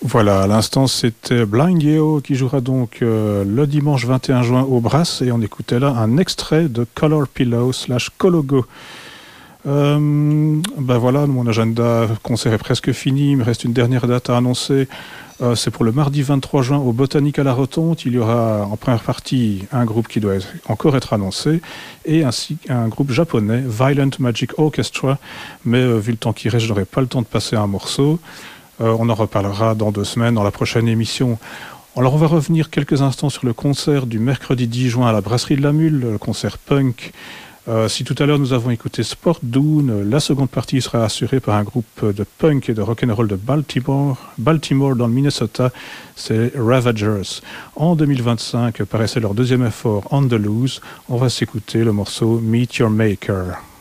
Voilà, à l'instant c'était Blind Yeo qui jouera donc le dimanche 21 juin au Brass et on écoutait là un extrait de Color Pillow / Cologo. Ben voilà, mon agenda concert est presque fini, il me reste une dernière date à annoncer. C'est pour le mardi 23 juin au Botanique à la Rotonde. Il y aura en première partie un groupe qui doit encore être annoncé et ainsi un groupe japonais, Violent Magic Orchestra. Mais vu le temps qui reste, je n'aurai pas le temps de passer un morceau. On en reparlera dans 2 semaines, dans la prochaine émission. Alors on va revenir quelques instants sur le concert du mercredi 10 juin à la Brasserie de la Mule, le concert punk. Si tout à l'heure nous avons écouté Sport Dune, la seconde partie sera assurée par un groupe de punk et de rock'n'roll de Baltimore dans le Minnesota, c'est Ravagers. En 2025 paraissait leur deuxième effort On the Loose. On va s'écouter le morceau Meet Your Maker.